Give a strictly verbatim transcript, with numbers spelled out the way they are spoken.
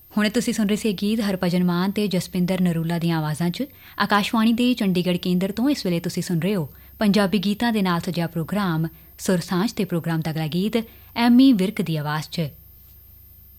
ਹੁਣੇ ਤੁਸੀਂ ਸੁਣ ਰਹੇ ਸੀ ਗੀਤ ਹਰਭਜਨ ਮਾਨ ਤੇ ਜਸਪਿੰਦਰ ਨਰੂਲਾ ਦੀਆਂ ਆਵਾਜ਼ਾਂ 'ਚ। ਆਕਾਸ਼ਵਾਣੀ ਦੇ ਚੰਡੀਗੜ੍ਹ ਕੇਂਦਰ ਤੋਂ ਇਸ ਵੇਲੇ ਤੁਸੀਂ ਸੁਣ ਰਹੇ ਹੋ ਪੰਜਾਬੀ ਗੀਤਾਂ ਦੇ ਨਾਲ ਸਜਿਆ ਪ੍ਰੋਗਰਾਮ ਸੁਰ ਸਾਂਝ ਤੇ ਪ੍ਰੋਗਰਾਮ ਦਾ ਅਗਲਾ ਗੀਤ ਐਮੀ ਵਿਰਕ ਦੀ ਆਵਾਜ਼ 'ਚ।